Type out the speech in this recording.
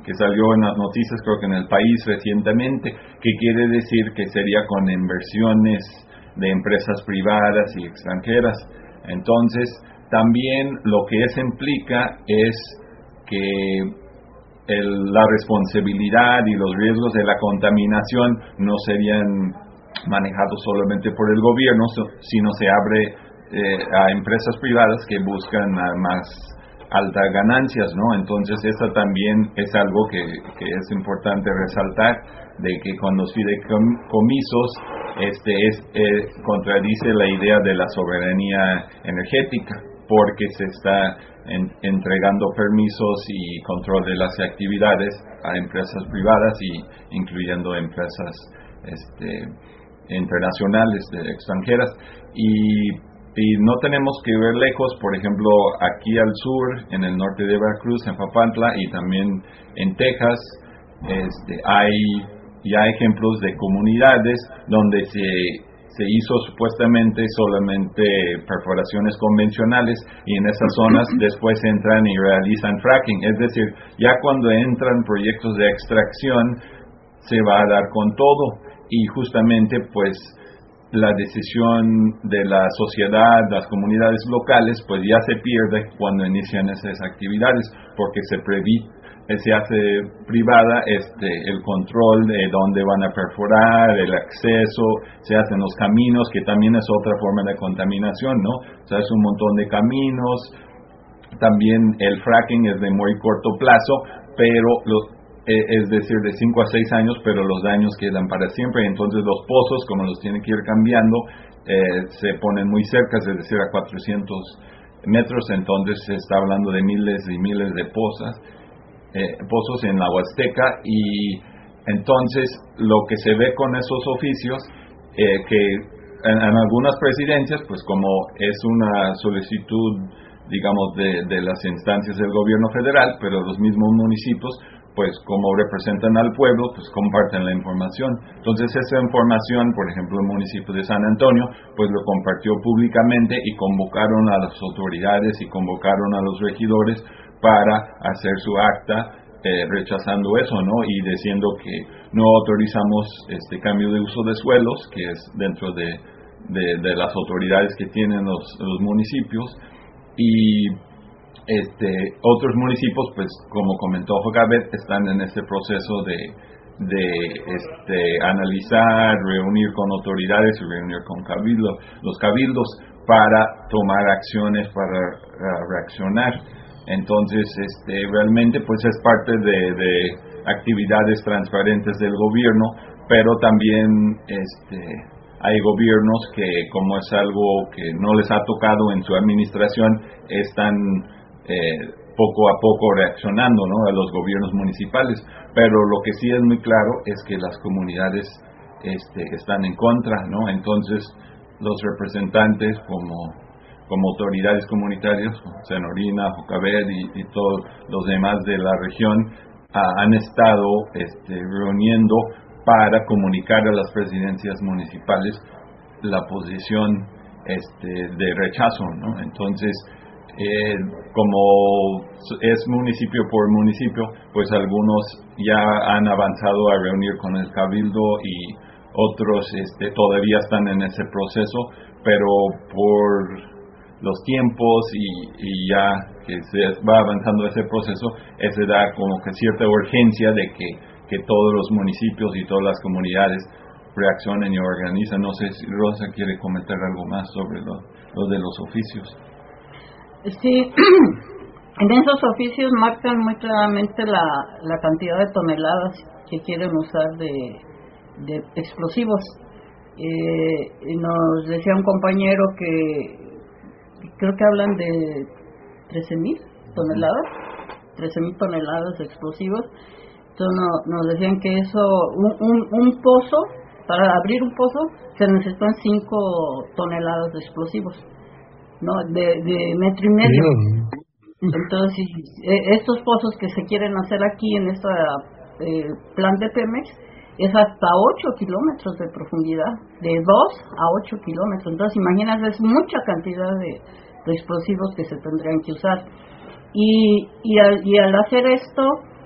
que salió en las noticias, creo que en El País recientemente, que quiere decir que sería con inversiones de empresas privadas y extranjeras. Entonces, también lo que eso implica es que la responsabilidad y los riesgos de la contaminación no serían manejados solamente por el gobierno, sino se abre a empresas privadas que buscan más altas ganancias, ¿no? Entonces, eso también es algo que es importante resaltar, de que con los fideicomisos contradice la idea de la soberanía energética, porque se está entregando permisos y control de las actividades a empresas privadas y incluyendo empresas internacionales, extranjeras, y no tenemos que ver lejos. Por ejemplo, aquí al sur, en el norte de Veracruz, en Papantla, y también en Texas, hay ya ejemplos de comunidades donde se hizo supuestamente solamente perforaciones convencionales, y en esas zonas después entran y realizan fracking. Es decir, ya cuando entran proyectos de extracción se va a dar con todo, y justamente pues la decisión de la sociedad, las comunidades locales, pues ya se pierde cuando inician esas actividades, porque se hace privada el control de dónde van a perforar, el acceso, se hacen los caminos, que también es otra forma de contaminación, ¿no? O sea, es un montón de caminos. También el fracking es de muy corto plazo, pero es decir, de 5 a 6 años, pero los daños quedan para siempre. Entonces los pozos, como los tienen que ir cambiando, se ponen muy cerca, es decir, a 400 metros, entonces se está hablando de miles y miles de pozos en la Huasteca. Y entonces lo que se ve con esos oficios, que en algunas presidencias, pues como es una solicitud, digamos, de las instancias del gobierno federal, pero los mismos municipios, pues como representan al pueblo, pues comparten la información. Entonces esa información, por ejemplo, el municipio de San Antonio, pues lo compartió públicamente y convocaron a las autoridades y convocaron a los regidores para hacer su acta rechazando eso, ¿no? Y diciendo que no autorizamos este cambio de uso de suelos, que es dentro de las autoridades que tienen los municipios. Y otros municipios, pues como comentó Jocabet, están en este proceso de analizar, reunir con autoridades y reunir con los cabildos para tomar acciones, para reaccionar. Entonces, realmente pues es parte de actividades transparentes del gobierno, pero también hay gobiernos que, como es algo que no les ha tocado en su administración, están poco a poco reaccionando, ¿no?, a los gobiernos municipales. Pero lo que sí es muy claro es que las comunidades están en contra, ¿no? Entonces los representantes como autoridades comunitarias, Senorina, Jocabet y todos los demás de la región, han estado reuniendo para comunicar a las presidencias municipales la posición de rechazo, ¿no? Entonces, como es municipio por municipio, pues algunos ya han avanzado a reunir con el cabildo y otros todavía están en ese proceso, pero por los tiempos y ya que se va avanzando ese proceso, se da como que cierta urgencia de que todos los municipios y todas las comunidades reaccionen y organizan. No sé si Rosa quiere comentar algo más sobre lo de los oficios. Sí, en esos oficios marcan muy claramente la cantidad de toneladas que quieren usar de explosivos. Nos decía un compañero que creo que hablan de 13,000 toneladas, 13,000 toneladas de explosivos. Entonces nos decían que eso, un pozo, para abrir un pozo se necesitan 5 toneladas de explosivos, ¿no? De metro y medio. Entonces, estos pozos que se quieren hacer aquí en esta plan de Pemex es hasta 8 kilómetros de profundidad, de 2 a 8 kilómetros. Entonces, imagínate, es mucha cantidad de explosivos que se tendrían que usar. Y al hacer esto,